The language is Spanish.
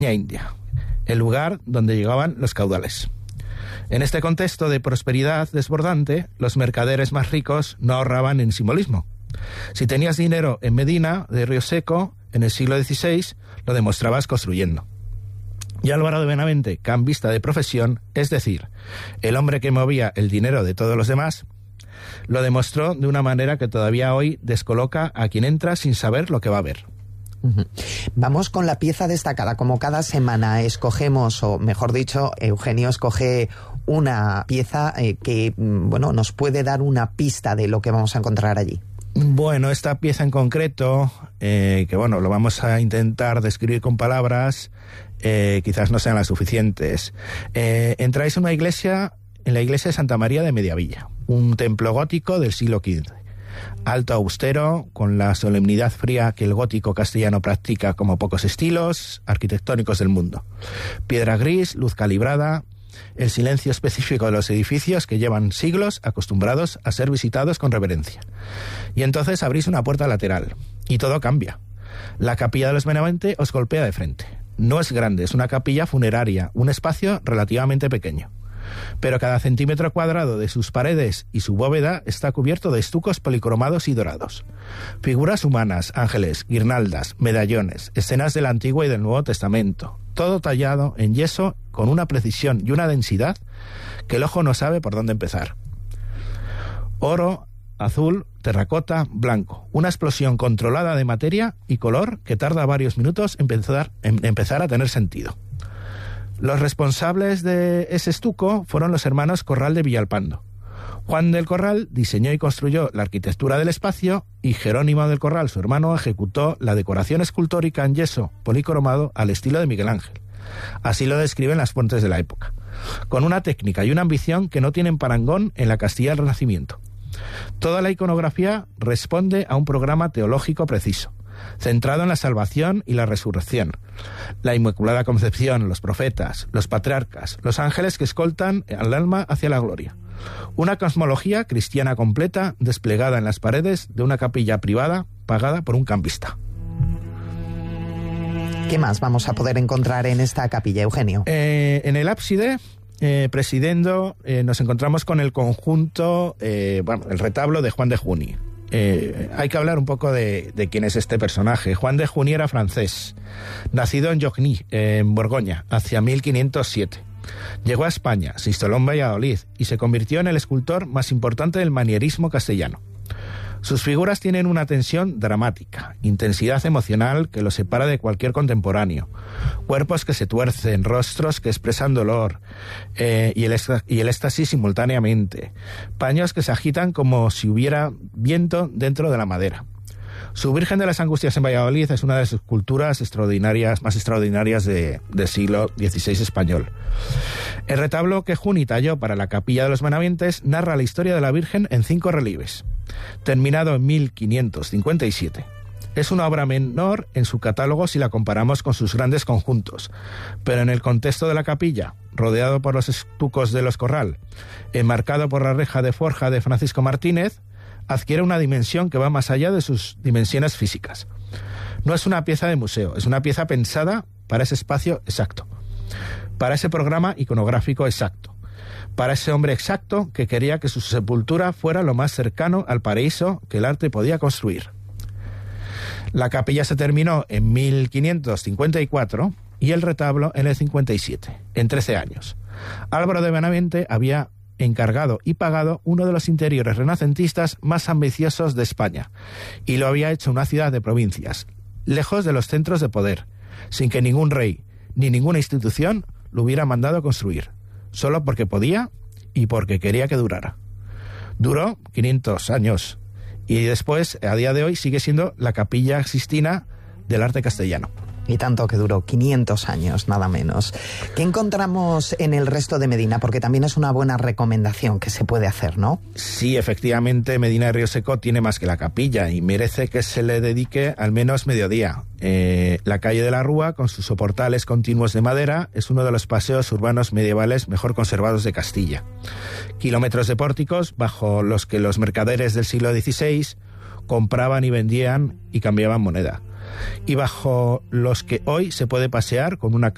India, el lugar donde llegaban los caudales. En este contexto de prosperidad desbordante, los mercaderes más ricos no ahorraban en simbolismo. Si tenías dinero en Medina de Río Seco en el siglo XVI, lo demostrabas construyendo. Y Álvaro de Benavente, cambista de profesión, es decir, el hombre que movía el dinero de todos los demás, lo demostró de una manera que todavía hoy descoloca a quien entra sin saber lo que va a ver. Vamos con la pieza destacada. Como cada semana escogemos, o mejor dicho, Eugenio escoge una pieza que nos puede dar una pista de lo que vamos a encontrar allí. Bueno, esta pieza en concreto, lo vamos a intentar describir con palabras, quizás no sean las suficientes. Entráis en la iglesia de Santa María de Mediavilla, un templo gótico del siglo XV. Alto, austero, con la solemnidad fría que el gótico castellano practica como pocos estilos arquitectónicos del mundo. Piedra gris, luz calibrada, el silencio específico de los edificios que llevan siglos acostumbrados a ser visitados con reverencia. Y entonces abrís una puerta lateral y todo cambia. La capilla de los Benavente os golpea de frente. No es grande, es una capilla funeraria, un espacio relativamente pequeño. Pero cada centímetro cuadrado de sus paredes y su bóveda está cubierto de estucos policromados y dorados. Figuras humanas, ángeles, guirnaldas, medallones, escenas del Antiguo y del Nuevo Testamento. Todo tallado en yeso con una precisión y una densidad que el ojo no sabe por dónde empezar. Oro, azul, terracota, blanco. Una explosión controlada de materia y color que tarda varios minutos en empezar a tener sentido. Los responsables de ese estuco fueron los hermanos Corral de Villalpando. Juan del Corral diseñó y construyó la arquitectura del espacio y Jerónimo del Corral, su hermano, ejecutó la decoración escultórica en yeso policromado al estilo de Miguel Ángel. Así lo describen las fuentes de la época, con una técnica y una ambición que no tienen parangón en la Castilla del Renacimiento. Toda la iconografía responde a un programa teológico preciso, centrado en la salvación y la resurrección, la Inmaculada Concepción, los profetas, los patriarcas, los ángeles que escoltan al alma hacia la gloria. Una cosmología cristiana completa desplegada en las paredes de una capilla privada pagada por un campista. ¿Qué más vamos a poder encontrar en esta capilla, Eugenio? En el ábside, presidiendo, nos encontramos con el conjunto, el retablo de Juan de Juni. Hay que hablar un poco de quién es este personaje. Juan de Juni era francés, nacido en Jogny, en Borgoña, hacia 1507. Llegó a España, se instaló en Valladolid y se convirtió en el escultor más importante del manierismo castellano. Sus figuras tienen una tensión dramática, intensidad emocional que los separa de cualquier contemporáneo. Cuerpos que se tuercen, rostros que expresan dolor y el éxtasis simultáneamente. Paños que se agitan como si hubiera viento dentro de la madera. Su Virgen de las Angustias en Valladolid es una de las esculturas más extraordinarias del siglo XVI español. El retablo que Juni talló para la capilla de los Benavientes narra la historia de la Virgen en 5 relieves, terminado en 1557. Es una obra menor en su catálogo si la comparamos con sus grandes conjuntos, pero en el contexto de la capilla, rodeado por los estucos de los Corral, enmarcado por la reja de forja de Francisco Martínez, adquiere una dimensión que va más allá de sus dimensiones físicas. No es una pieza de museo, es una pieza pensada para ese espacio exacto, para ese programa iconográfico exacto, para ese hombre exacto que quería que su sepultura fuera lo más cercano al paraíso que el arte podía construir. La capilla se terminó en 1554 y el retablo en el 57, en 13 años. Álvaro de Benavente había encargado y pagado uno de los interiores renacentistas más ambiciosos de España, y lo había hecho una ciudad de provincias, lejos de los centros de poder, sin que ningún rey ni ninguna institución lo hubiera mandado construir, solo porque podía y porque quería que durara. Duró 500 años y después, a día de hoy, sigue siendo la Capilla Sixtina del arte castellano. Y tanto que duró, 500 años, nada menos. ¿Qué encontramos en el resto de Medina? Porque también es una buena recomendación que se puede hacer, ¿no? Sí, efectivamente, Medina de Río Seco tiene más que la capilla y merece que se le dedique al menos mediodía. La calle de la Rúa, con sus soportales continuos de madera, es uno de los paseos urbanos medievales mejor conservados de Castilla. Kilómetros de pórticos bajo los que los mercaderes del siglo XVI compraban y vendían y cambiaban moneda, y bajo los que hoy se puede pasear con una